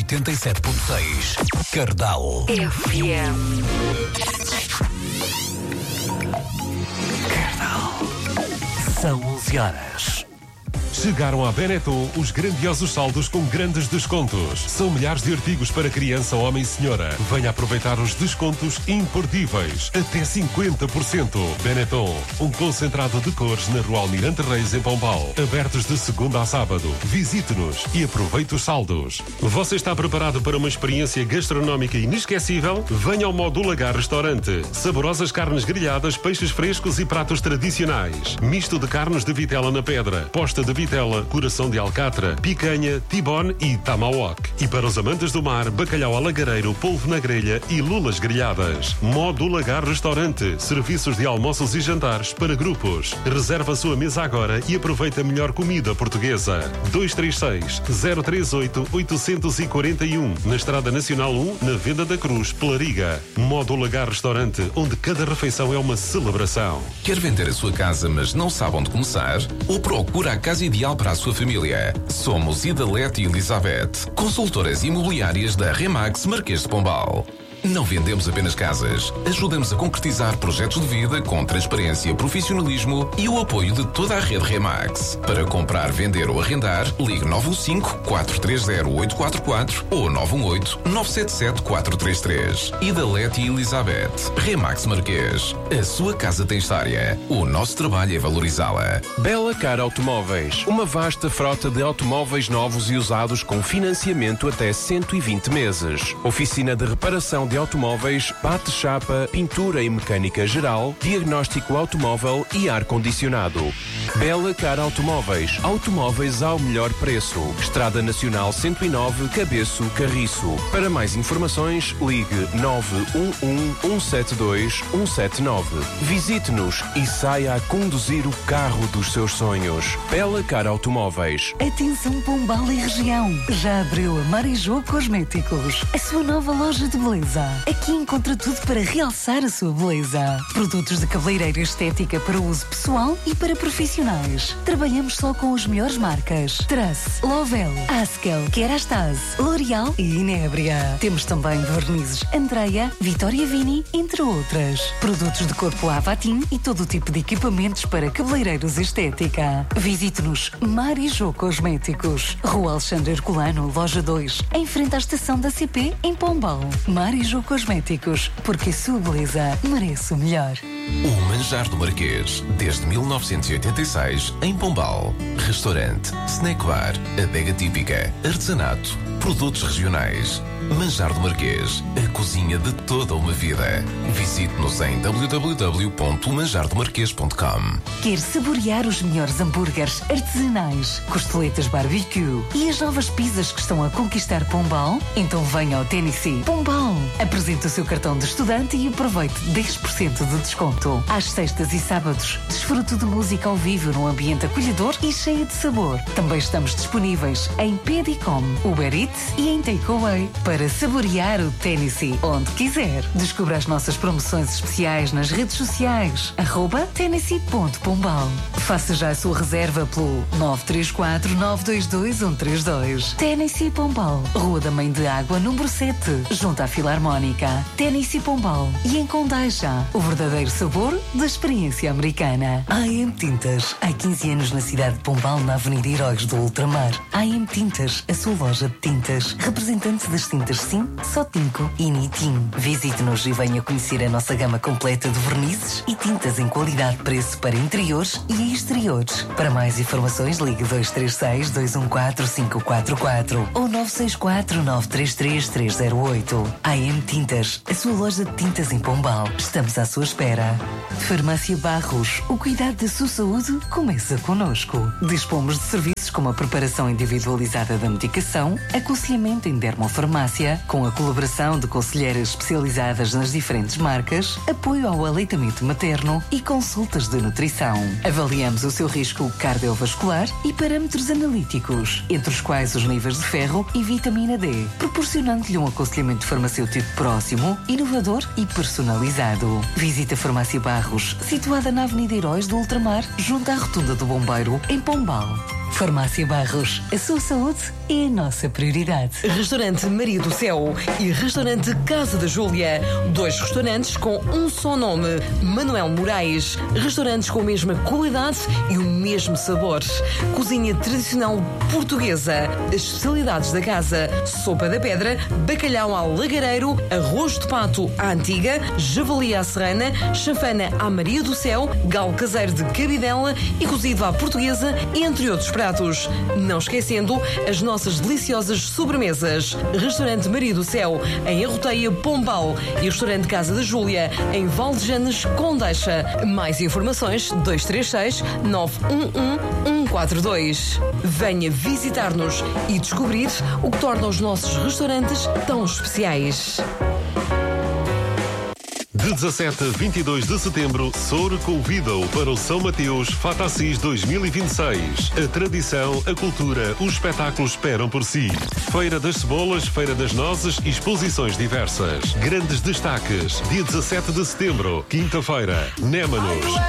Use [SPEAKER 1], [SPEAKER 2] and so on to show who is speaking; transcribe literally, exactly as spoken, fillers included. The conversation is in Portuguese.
[SPEAKER 1] oitenta e sete ponto seis. Cardal
[SPEAKER 2] F M.
[SPEAKER 1] Cardal. São onze horas.
[SPEAKER 3] Chegaram à Benetton os grandiosos saldos com grandes descontos. São milhares de artigos para criança, homem e senhora. Venha aproveitar os descontos imperdíveis. Até cinquenta por cento. Benetton, um concentrado de cores na Rua Almirante Reis, em Pombal. Abertos de segunda a sábado. Visite-nos e aproveite os saldos. Você está preparado para uma experiência gastronómica inesquecível? Venha ao Modo Lagar Restaurante. Saborosas carnes grelhadas, peixes frescos e pratos tradicionais. Misto de carnes de vitela na pedra. Posta de vitela, coração de alcatra, picanha, tibone e tomahawk. E para os amantes do mar, bacalhau alagareiro, polvo na grelha e lulas grelhadas. Modo Lagar Restaurante. Serviços de almoços e jantares para grupos. Reserva a sua mesa agora e aproveita a melhor comida portuguesa. dois três seis, zero três oito, oito quatro um. Na Estrada Nacional um, na Venda da Cruz, Pelariga. Modo Lagar Restaurante, onde cada refeição é uma celebração.
[SPEAKER 4] Quer vender a sua casa, mas não sabe onde começar? Ou procura a casa ideal para a sua família? Somos Idalete e Elizabeth, consultoras imobiliárias da Remax Marquês de Pombal. Não vendemos apenas casas. Ajudamos a concretizar projetos de vida com transparência, profissionalismo e o apoio de toda a rede Remax. Para comprar, vender ou arrendar, ligue nove um cinco, quatro três zero, oito quatro quatro ou nove um oito, nove sete sete, quatro três três. Idalete e Elizabeth. Remax Marquês. A sua casa tem história. O nosso trabalho é valorizá-la.
[SPEAKER 5] Bela Car Automóveis. Uma vasta frota de automóveis novos e usados com financiamento até cento e vinte meses. Oficina de reparação de automóveis, bate-chapa, pintura e mecânica geral, diagnóstico automóvel e ar-condicionado. Bela Car Automóveis. Automóveis ao melhor preço. Estrada Nacional cento e nove, Cabeço, Carriço. Para mais informações, ligue nove um um, um sete dois, um sete nove. Visite-nos e saia a conduzir o carro dos seus sonhos. Bela Car Automóveis.
[SPEAKER 2] Atenção Pombal e região. Já abriu a Marijô Cosméticos, a sua nova loja de beleza. Aqui encontra tudo para realçar a sua beleza. Produtos de cabeleireiro estética para uso pessoal e para profissionais. Trabalhamos só com as melhores marcas: Trace, Lovell, Askel, Kerastase, L'Oréal e Inébria. Temos também vernizes Andrea, Vitória Vini, entre outras. Produtos de corpo Avatim e todo o tipo de equipamentos para cabeleireiros estética. Visite-nos Marijô Cosméticos, Rua Alexandre Herculano, Loja dois, em frente à estação da C P, em Pombal. Marijô Cosméticos, porque a sua beleza merece o melhor.
[SPEAKER 4] O Manjar do Marquês, desde mil novecentos e oitenta e seis, em Pombal. Restaurante, snack bar, adega típica, artesanato, produtos regionais. Manjar do Marquês, a cozinha de toda uma vida. Visite-nos em w w w ponto manjar do marquês ponto com.
[SPEAKER 2] Quer saborear os melhores hambúrgueres artesanais, costeletas barbecue e as novas pizzas que estão a conquistar Pombal? Então venha ao Tennessee Pombal. Apresente o seu cartão de estudante e aproveite dez por cento de desconto. Às sextas e sábados, desfrute de música ao vivo num ambiente acolhedor e cheio de sabor. Também estamos disponíveis em Pedicom, Uber Eats e em Takeaway para saborear o Tennessee onde quiser. Descubra as nossas promoções especiais nas redes sociais, arroba tennessee ponto pombal. Faça já a sua reserva pelo nove três quatro, nove dois dois, um três dois. Tennessee Pombal, Rua da Mãe de Água, número sete, junto à Filarmónica. Tennessee Pombal e em Condeixa, o verdadeiro sabor da experiência americana. A M Tintas, há quinze anos na cidade de Pombal, na Avenida Heróis do Ultramar. A M Tintas, a sua loja de tintas, representante das tintas Sim, Sotinco e Nitim. Visite-nos e venha conhecer a nossa gama completa de vernizes e tintas em qualidade de preço para interiores e exteriores. Para mais informações, ligue dois três seis, dois um quatro, cinco quatro quatro ou nove seis quatro, nove três três, três zero oito. A M Tintas, a sua loja de tintas em Pombal. Estamos à sua espera. Farmácia Barros, o cuidado da sua saúde começa connosco. Dispomos de serviços como a preparação individualizada da medicação, aconselhamento em dermofarmácia, com a colaboração de conselheiras especializadas nas diferentes marcas, apoio ao aleitamento materno e consultas de nutrição. Avaliamos o seu risco cardiovascular e parâmetros analíticos, entre os quais os níveis de ferro e vitamina D, proporcionando-lhe um aconselhamento farmacêutico próximo, inovador e personalizado. Visite a Farmácia Barros, situada na Avenida Heróis do Ultramar, junto à Rotunda do Bombeiro, em Pombal. Farmácia Barros. A sua saúde é a nossa prioridade.
[SPEAKER 6] Restaurante Maria do Céu e Restaurante Casa da Júlia. Dois restaurantes com um só nome. Manuel Moraes. Restaurantes com a mesma qualidade e o mesmo sabor. Cozinha tradicional portuguesa. As especialidades da casa: sopa da pedra, bacalhau ao lagareiro, arroz de pato à antiga, javali à serrana, chanfana à Maria do Céu, galo caseiro de cabidela e cozido à portuguesa, entre outros pratos. Não esquecendo as nossas deliciosas sobremesas. Restaurante Maria do Céu, em Arroteia, Pombal, e Restaurante Casa da Júlia, em Valdejanes, Condeixa. Mais informações: dois três seis, nove um um, um quatro dois. Venha visitar-nos e descobrir o que torna os nossos restaurantes tão especiais.
[SPEAKER 3] De dezassete a vinte e dois de setembro, Soure convida-o para o São Mateus Fatassis dois mil e vinte e seis. A tradição, a cultura, os espetáculos esperam por si. Feira das Cebolas, Feira das Nozes e exposições diversas. Grandes destaques. Dia dezassete de setembro, quinta-feira, Némanos.